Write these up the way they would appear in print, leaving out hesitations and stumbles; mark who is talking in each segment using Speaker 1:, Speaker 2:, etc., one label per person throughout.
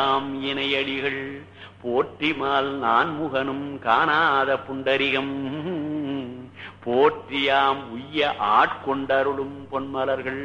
Speaker 1: இணையடிகள் போற்றிமால் நான் முகனும் காணாத புண்டரிகம் போற்றியாம் உய்ய ஆட்கொண்டருளும் பொன்மலர்கள்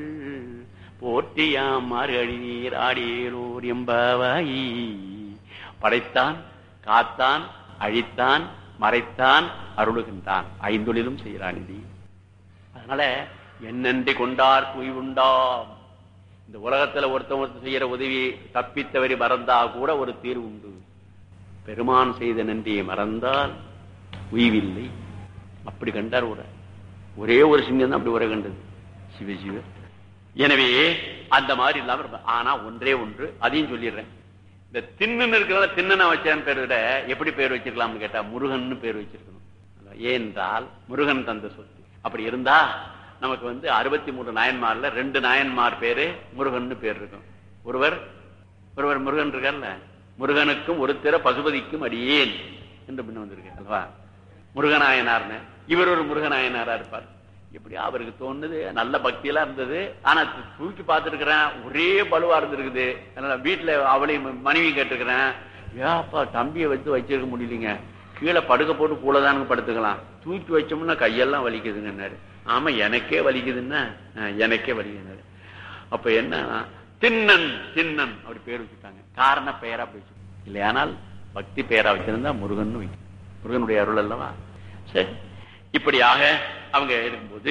Speaker 1: போற்றியாம் மார்கழி நீர் ஆடியோர் எம்பாவாயி. படைத்தான், காத்தான், அழித்தான், மறைத்தான், அருளுகின்றான், ஐந்தொழிலும் செய்கிறான். இது அதனால என்னென்றி கொண்டார் உய்வுண்டாம். இந்த உலகத்துல ஒருத்தன் செய்யற உதவி தப்பித்தவரை மறந்தா கூட ஒரு தீர்வு உண்டு. பெருமான் செய்த நன்றியை மறந்தால் உய்வில்லை. அப்படி கண்டார் ஒரே ஒரு சிங்கம் தான் அப்படி உரை கண்டது, சிவசிவ. எனவே அந்த மாதிரி இல்லாம, ஆனா ஒன்றே ஒன்று அதையும் சொல்லிடுறேன். இந்த தின்னு இருக்கிறத தின்னன வச்சான்னு பேர் விட எப்படி பேர் வச்சிருக்கலாம்னு கேட்டா முருகன் பேர் வச்சிருக்கணும். ஏனென்றால் முருகன் தந்த சொத்து. அப்படி இருந்தா நமக்கு 63 நாயன்மார்ல 2 நாயன்மார் பேரு முருகன் பேர் இருக்கும். ஒருவர் முருகன் இருக்கார்ல, முருகனுக்கும் ஒரு திற பசுபதிக்கும் அடியேன் என்று பின்ன வந்திருக்க அல்லவா, முருகநாயனார்னு. இவர் ஒரு முருகநாயனாரா இருப்பார். எப்படி அவருக்கு தோணுது, நல்ல பக்தியெல்லாம் இருந்தது. ஆனா தூக்கி பார்த்துருக்கிறேன், ஒரே பலுவா இருந்திருக்குது. அதனால வீட்டுல அவளையும் மனைவி கேட்டிருக்கிறேன், ஏப்பா தம்பியை வச்சிருக்க முடியலீங்க, கீழே படுக்க போட்டு கூடதானுங்க படுத்துக்கலாம், தூக்கி வச்சோம்னா கையெல்லாம் வலிக்குதுங்கன்னாரு. ஆமா எனக்கே வலிக்குதுன்னா, எனக்கே வலிக்குதுன்னாரு. அப்ப என்ன, தின்னன் தின்னன் அப்படி பேர் வச்சுட்டாங்க. காரண பெயரா அப்படி வச்சு இல்லையானால் பக்தி பெயரா வச்சிருந்தா முருகன் வைக்கும். முருகனுடைய அருள் அல்லவா. சரி, இப்படியாக அவங்க இருக்கும்போது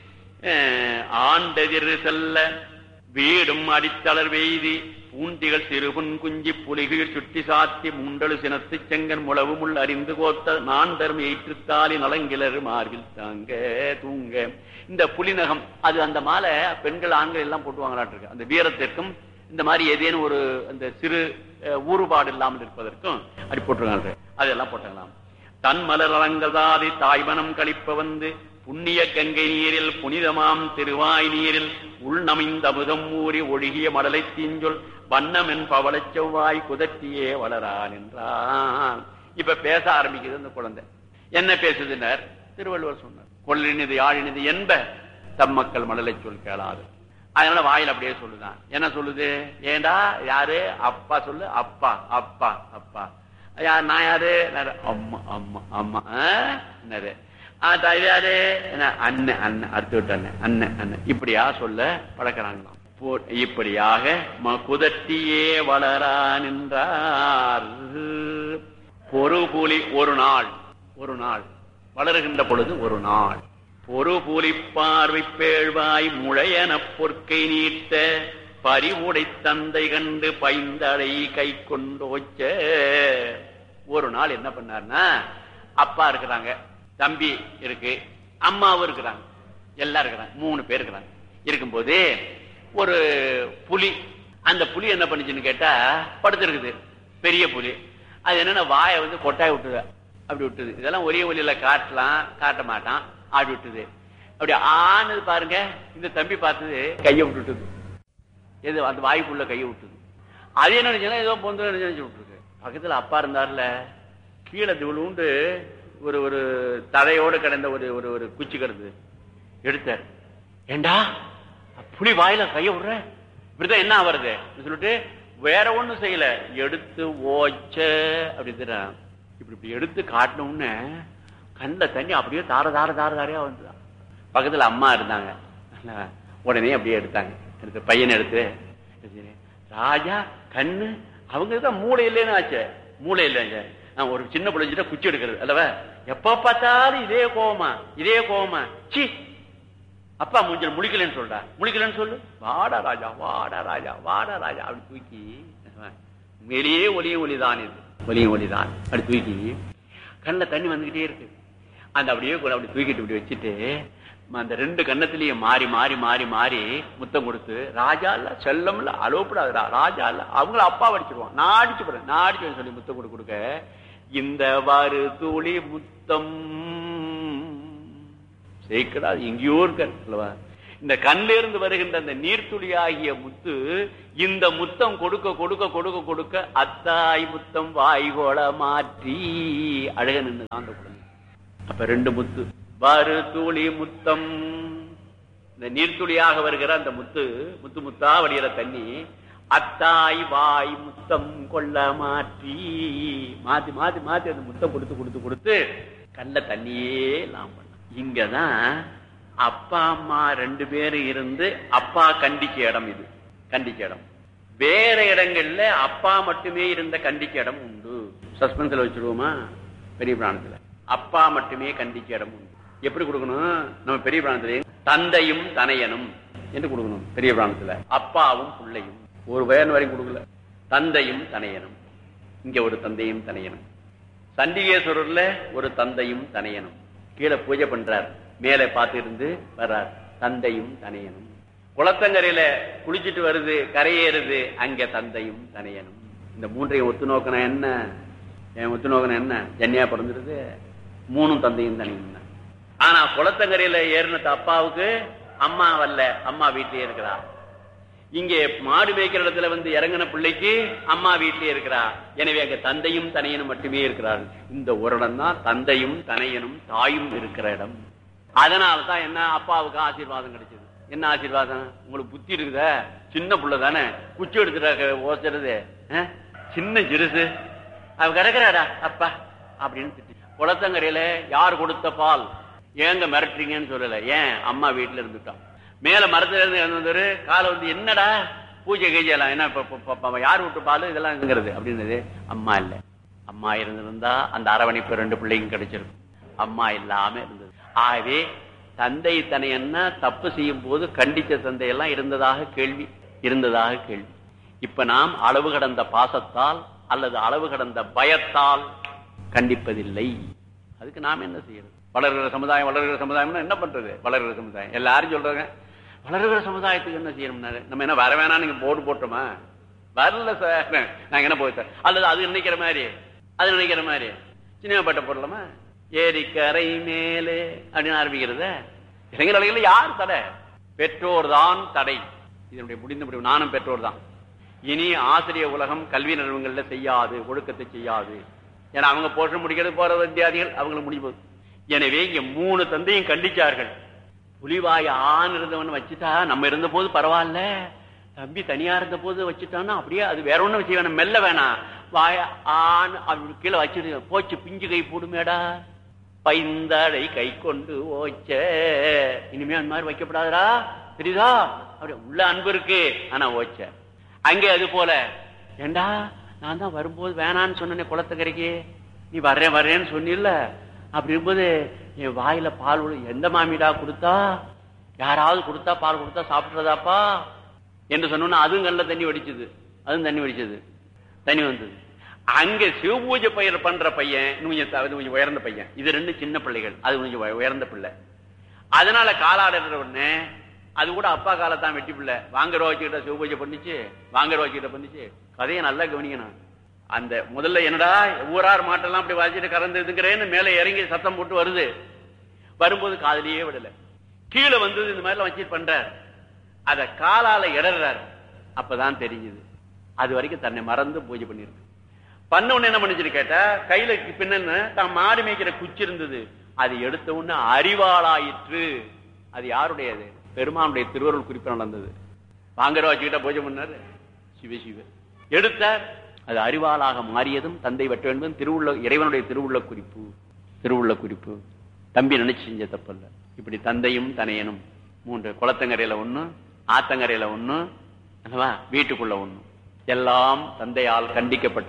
Speaker 1: ஆண்டதிர் செல்ல வீடும் அடித்தளர் வெய்தி பூண்டிகள் சிறுபுன் குஞ்சி புலிகள் சுட்டி சாத்தி முண்டலு சினத்து செங்கன் முளவு முள் அறிந்து கோத்த நான் தரும் ஏற்றுத்தாலி நலங்கிலர் மார்பில் தாங்க தூங்க. இந்த புலிநகம் அது அந்த மாலை பெண்கள் ஆண்கள் எல்லாம் போட்டுவாங்களாட்டு இருக்கு. அந்த வீரத்திற்கும் இந்த மாதிரி ஏதேனும் ஒரு அந்த சிறு ஊறுபாடு இல்லாமல் இருப்பதற்கும் அப்படி போட்டிருக்காங்க. அதெல்லாம் போட்டலாம். தன் மலர் அலங்கதாதி தாய்மனம் கழிப்ப புண்ணிய கங்கை நீரில் புனிதமாம் திருவாய் நீரில் உள்நமிந்த அமுதம் ஊறி ஒழுகிய மடலை தீஞ்சொல் வண்ணமென் பவள செவ்வாய் குதற்றியே வளரான் என்றான். இப்ப பேச ஆரம்பிக்குது அந்த குழந்தை. என்ன பேசுதுனர்? திருவள்ளுவர் சொன்னார், கொள்ளினிது யாழினிது என்ப தம் மக்கள் மடலை சொல் கேளாது. அதனால வாயில் அப்படியே சொல்லுதான். என்ன சொல்லுது? ஏண்டா யாரு? அப்பா சொல்லு, அப்பா அப்பா அப்பா. யார்? நான் யாரு? அம்மா அம்மா அம்மா. என்னது யாரு? அண்ணன் அண்ணன் அடுத்து விட்டு அண்ணன் அண்ணன் அண்ணன் இப்படியா சொல்ல பழக்கிறாங்களாம். இப்படியாக குதட்டியே வளரான் என்றார். பொறுபுலி ஒரு நாள் வளருகின்ற பொழுது ஒரு நாள் பொறுபுலி பார்வை பேழ்வாய் முளையன பொற்கை நீட்ட பறிவுடை தந்தை கண்டு பைந்தடை கை கொண்டோச்ச. ஒரு நாள் என்ன பண்ணார்னா, அப்பா இருக்கிறாங்க, தம்பி இருக்கு, அம்மாவும் இருக்கிறாங்க, எல்லாம் இருக்கிறாங்க, 3 பேர் இருக்கிறாங்க. இருக்கும்போது ஒரு புலி, அந்த புலி என்ன பண்ணுச்சுன்னு கேட்டா படுத்திருக்குது, பெரிய புலி. அது என்னன்னா வாயை கொட்டாய் விட்டுது, அப்படி விட்டுது. இதெல்லாம் ஒரே ஒலியில காட்டலாம், காட்ட மாட்டான், அப்படி விட்டுது. அப்படி ஆனது பாருங்க. இந்த தம்பி பார்த்தது கையை விட்டுட்டுது, எது அந்த வாய்ப்புள்ள கையை விட்டுது. அது என்ன நினைச்சுன்னா ஏதோ பொந்து நினைச்சு விட்டுருக்கு. பக்கத்துல அப்பா இருந்தார்ல, கீழே விழுந்து ஒரு ஒரு தடையோடு கிடந்த ஒரு ஒரு ஒரு குச்சி கிடந்தது, எடுத்தார். ஏண்டா புலி வாயில கைய விடுற, இப்படிதான் என்ன வருது சொல்லிட்டு வேற ஒண்ணும் செய்யல, எடுத்து ஓச்ச அப்படி இப்படி இப்படி எடுத்து காட்டணும்னு கண்ட தண்ணி அப்படியே தார தார தார தாரையா வந்துதான். பக்கத்துல அம்மா இருந்தாங்க, உடனே அப்படியே எடுத்தாங்க. எடுத்து பையனை எடுத்து, ராஜா கண்ணு அவங்கதான் மூளை இல்லைன்னு ஆச்சு. மூளை இல்லைங்க, ஒரு சின்ன பிள்ளைஞ்சிட்ட குச்சி எடுக்கிறது அல்லவா, எப்ப பார்த்தாலும் இதே கோவமா சி அப்பா மூஞ்சல் முழிக்கலன்னு சொல்றா, முழிக்கலன்னு சொல்லு, வாடா ராஜா வாடா ராஜா வாடா ராஜா அப்படி தூக்கி, வெளியே ஒலியும் ஒலிதான், இது ஒலியும் ஒலிதான், அப்படி தூக்கி கண்ணில் தண்ணி வந்துகிட்டே இருக்கு. அந்த அப்படியே அப்படி தூக்கிட்டு இப்படி வச்சுட்டு அந்த 2 கண்ணத்திலையும் மாறி மாறி மாறி மாறி முத்தம் கொடுத்து, ராஜா இல்ல செல்லம் இல்ல அலோப்படாதுடா, ராஜா இல்ல அவங்கள அப்பா அடிச்சிருவான், நான் அடிச்சு போறேன், நான் அடிச்சு சொல்லி முத்தம் கொடுக்க இந்த வாரு துளி முத்தம் சேர்க்கிறாது எங்கேயோ இருக்க. இந்த கண்ணில இருந்து வருகின்ற அந்த நீர்த்துளி ஆகிய முத்து, இந்த முத்தம் கொடுக்க கொடுக்க கொடுக்க கொடுக்க அத்தாய் முத்தம் வாய்கோள மாற்றி அழக நின்று தான் அந்த குழந்தை. அப்ப 2 முத்து, வாரு துளி முத்தம், இந்த நீர்த்துளியாக வருகிற அந்த முத்து, முத்து முத்தா வடிகிற தண்ணி, அத்தாய் வாய் முத்தம் கொள்ள மாற்றி மாத்தி மாத்தி மாத்தி அந்த முத்தம் கொடுத்து கொடுத்து கொடுத்து கல்ல தண்ணியே எல்லாம் பண்ண. இங்கதான் அப்பா அம்மா 2 பேரும் இருந்து அப்பா கண்டிச்ச இடம், இது கண்டிச்ச இடம். வேற இடங்கள்ல அப்பா மட்டுமே இருந்த கண்டிச்ச இடம் உண்டு. சஸ்பென்ஸ்ல வச்சிருவோமா? பெரிய புராணத்துல அப்பா மட்டுமே கண்டிச்ச இடம் உண்டு. எப்படி கொடுக்கணும்? நம்ம பெரிய புராணத்துல தந்தையும் தனையனும் என்று கொடுக்கணும். பெரிய புராணத்துல அப்பாவும் பிள்ளையும் ஒரு வயன் வரைக்கும் கொடுக்கல. தந்தையும் தனையனும். இங்க ஒரு தந்தையும் தனையனும். சண்டிகேஸ்வரர்ல ஒரு தந்தையும் தனையனும். கீழே பூஜை பண்றார், மேலே பார்த்து இருந்து வர்றார், தந்தையும் தனையனும். குளத்தங்கரையில குளிச்சுட்டு வருது, கரையேறுது, அங்க தந்தையும் தனையனும். இந்த 3ஐயும் ஒத்து நோக்கணும் என்ன? ஒத்து நோக்கணும் என்ன? ஜன்னியா பிறந்துருது, 3ம் தந்தையும் தனையும் தான். ஆனா குளத்தங்கரையில ஏறின அப்பாவுக்கு அம்மா வரல, அம்மா வீட்டிலேயே இருக்கிறா. இங்கே மாடு மேய்க்கிற இடத்துல வந்து இறங்கின பிள்ளைக்கு அம்மா வீட்டிலேயே இருக்கிறா. எனவே அங்க தந்தையும் தனையனும் மட்டுமே இருக்கிறார்கள். இந்த ஒரு இடம் தான் தந்தையும் தனையனும் தாயும் இருக்கிற இடம். அதனால்தான் என்ன, அப்பாவுக்கு ஆசீர்வாதம் கிடைச்சது. என்ன ஆசீர்வாதம்? உங்களுக்கு புத்தி இருக்குதா? சின்ன புள்ள தானே, குச்சி எடுத்துட்டா ஓசுறது, சின்ன சிறுசு, அவ கிடக்குறாடா அப்பா அப்படின்னு திட்டு. குளத்தங்கரையில யார் கொடுத்த பால்? ஏங்க மிரட்டுறீங்கன்னு சொல்லல. ஏன்? அம்மா வீட்டுல இருந்துட்டான். மேல மரத்துல இருந்து இறந்து காலை வந்து என்னடா பூஜை கீஜெல்லாம் என்ன யார் விட்டு பால் இதெல்லாம் இருங்கிறது அப்படின்னது. அம்மா இல்ல. அம்மா இருந்திருந்தா அந்த அரவணைப்பு 2 பிள்ளைங்க கிடைச்சிருக்கும். அம்மா இல்லாம இருந்தது. ஆகவே தந்தை தனையன்னா தப்பு செய்யும் போது கண்டிச்ச தந்தையெல்லாம் இருந்ததாக கேள்வி. இப்ப நாம் அளவு கடந்த பாசத்தால் அல்லது அளவு கடந்த பயத்தால் கண்டிப்பதில்லை. அதுக்கு நாம் என்ன செய்யறது? வளர்கிற சமுதாயம் என்ன பண்றது? வளர்கிற சமுதாயம் எல்லாரும் சொல்றாங்க, வளர்கிற சமுதாயத்துக்கு என்ன செய்யணும்? நம்ம என்ன வர வேணாம் நீங்க போர்டு போட்டோமா? வரல சார், நாங்க என்ன போய் அல்லது அது நினைக்கிற மாதிரி சினிமாப்பட்ட போடலாமா? ஏரிக்கரை மேலே அப்படின்னு ஆரம்பிக்கிறத இளைஞர் அலைகள் யார் தடை? பெற்றோர் தான் தடை. இதனுடைய முடிந்த முடிவு நானும் பெற்றோர் தான். இனி ஆசிரியர் உலகம் கல்வி நிறுவனங்கள்ல செய்யாது, ஒழுக்கத்தை செய்யாது. ஏன்னா அவங்க போற்ற முடிக்கிறது போற வித்தியாதிகள் அவங்களுக்கு முடிவு. எனவே இங்க 3 தந்தையும் கண்டிச்சார்கள். புலிவாய் ஆண் இருந்தவன் வச்சுட்டா நம்ம இருந்த போது பரவாயில்ல, தம்பி தனியா இருந்த போது வச்சுட்டான்னா அப்படியே அது வேற ஒண்ணும் வச்சு வேணாம், மெல்ல வேணாம், வாய ஆண் அப்படி கீழே வச்சுட்டு போச்சு, பிஞ்சு கை போடுமேடா, பைந்தாடை கை கொண்டு ஓச்ச, இனிமே அந்த மாதிரி வைக்கப்படாதா, தெரியுதா? அப்படி உள்ள அன்பு இருக்கு, ஆனா ஓச்ச. அங்கே அது போல, ஏண்டா நான் தான் வரும்போது வேணான்னு சொன்னேன் குளத்தக்கரைக்கு, நீ வர்றேன்னு சொன்னில்ல, அப்படி இருக்கும்போது என் வாயில பால் எந்த மாமிடா கொடுத்தா, யாராவது கொடுத்தா பால் கொடுத்தா சாப்பிடுறதாப்பா என்று சொன்னோன்னா அதுவும் கல்ல தண்ணி வடிச்சது, தண்ணி வந்தது. அங்க சிவபூஜை பயிர் பண்ற பையன் கொஞ்சம் உயர்ந்த பையன், இது 2 சின்ன பிள்ளைகள், அது கொஞ்சம் உயர்ந்த பிள்ளை. அதனால காலாடுற உடனே அது கூட அப்பா காலத்தான் வெட்டி பிள்ளை வாங்குற வச்சுக்கிட்ட சிவபூஜை பண்ணிச்சு. கதையை நல்லா கவனிக்கணும். அந்த முதல்ல என்னடா ஊரார் மாட்டெல்லாம் அப்படி வாசிட்டு கறந்துருக்கிறேன்னு மேல இறங்கி சத்தம் போட்டு வருது. வரும்போது காதலியே விடல, கீழே வந்தது இந்த மாதிரி வச்சு பண்றார். அத காலால இடறார். அப்பதான் தெரிஞ்சது அது வரைக்கும் தன்னை மறந்து பூஜை பண்ணிருக்கு. பண்ண உடனே என்ன பண்ணிச்சு கேட்டா, கையில பின்ன தான் மாடு மேய்க்கிற குச்சி இருந்தது, அது எடுத்த உடனே அறிவாளாயிற்று. அது யாருடையது? பெருமானுடைய திருவருள் குறிப்பு நடந்தது. வாங்குற வச்சுக்கிட்ட பூஜை பண்ணாரு சிவ எடுத்தார். அது அறிவாளாக மாறியதும் தந்தை வெட்ட வேண்டும் இறைவனுடைய திருவுள்ள குறிப்பு. தம்பி நினைச்சு செஞ்ச தப்பல்ல. இப்படி தந்தையும் தனையனும் 3, குளத்தங்கரையில 1, ஆத்தங்கரையில 1, வீட்டுக்குள்ள 1, எல்லாம் தந்தையால் கண்டிக்கப்பட்ட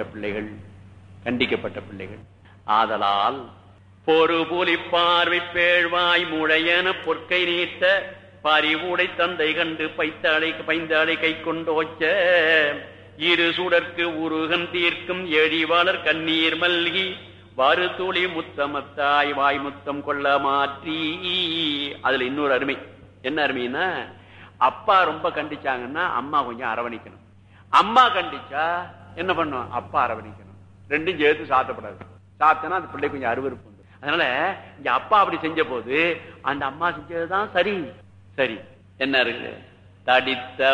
Speaker 1: பிள்ளைகள். ஆதலால் பொறு புலி பார்வை பேழ்வாய் முழையன பொற்கை நீட்ட பறிவுடை தந்தை கண்டு பைந்தாளை கை கொண்டோச்ச இரு சுடற்கு உருகன் தீர்க்கும் எழிவாளர் கண்ணீர் மல்கி வரு துளி முத்தமத்தாய் வாய் முத்தம் கொள்ள மாற்றி. அதுல இன்னொரு அருமை. என்ன அருமைன்னா, அப்பா ரொம்ப கண்டிச்சாங்கன்னா அம்மா கொஞ்சம் அரவணைக்கணும். அம்மா கண்டிச்சா என்ன பண்ணும்? அப்பா அரவணைக்கணும். 2ம் சேர்த்து சாத்தப்படாது. சாத்தனா அந்த பிள்ளை கொஞ்சம் அருவருப்பு. அதனால இங்க அப்பா அப்படி செஞ்ச போது அந்த அம்மா செஞ்சதுதான் சரி. என்ன இருக்கு? தடித்த